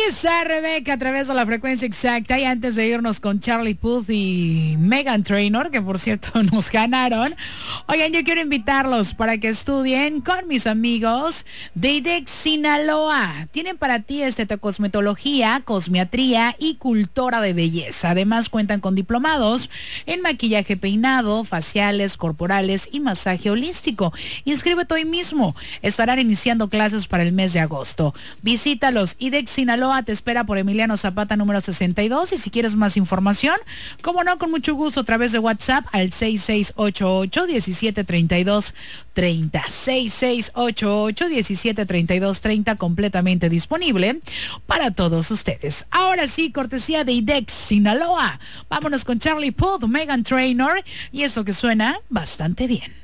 Isa, Rebeca, a través de la frecuencia exacta. Y antes de irnos con Charlie Puth y Meghan Trainor, que por cierto nos ganaron. Oigan, yo quiero invitarlos para que estudien con mis amigos de IDEX Sinaloa. Tienen para ti cosmetología, cosmiatría y cultura de belleza. Además cuentan con diplomados en maquillaje, peinado, faciales, corporales y masaje holístico. Inscríbete hoy mismo. Estarán iniciando clases para el mes de agosto. Visítalos. IDEX Sinaloa te espera por Emiliano Zapata número 62. Y si quieres más información, como no, con mucho gusto a través de WhatsApp al 6688-1732-30. 6688-1732-30, completamente disponible para todos ustedes. Ahora sí, cortesía de IDEX Sinaloa. Vámonos con Charlie Puth, Meghan Trainor y eso que suena bastante bien.